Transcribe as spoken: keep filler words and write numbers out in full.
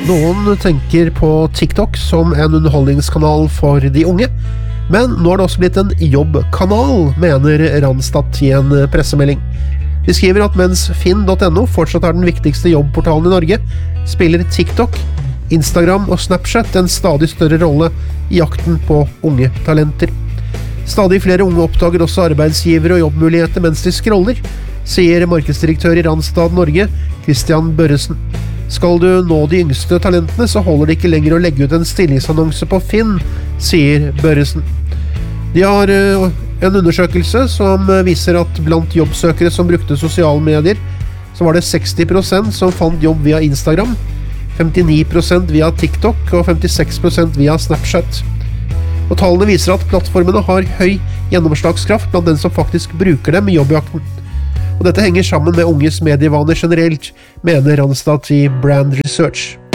Noen tenker på TikTok som en underholdningskanal for de unge, men nå er det også blitt en jobbkanal, mener Randstad i en pressemelding. De skriver at mens finn punktum no fortsatt er den viktigste jobbportalen i Norge, spiller TikTok, Instagram og Snapchat en stadig større rolle i jakten på unge talenter. Stadig flere unge oppdager også arbeidsgivere og jobbmuligheter mens de scroller, sier markedsdirektør i Randstad Norge, Christian Børresen. Skal du nå de yngste talentene, så holder det ikke lenger å legge ut en stillingsannonse på Finn, sier Børresen. De har en undersøkelse som viser at blant jobbsøkere som brukte sosiale medier, så var det seksti prosent som fant jobb via Instagram, femtini prosent via TikTok og femtiseks prosent via Snapchat. Og tallene viser at plattformene har høy gjennomslagskraft blant den som faktisk bruker dem i jobbjakten. Og dette henger sammen med unges medievaner generelt, mener Randstad i Brand Research.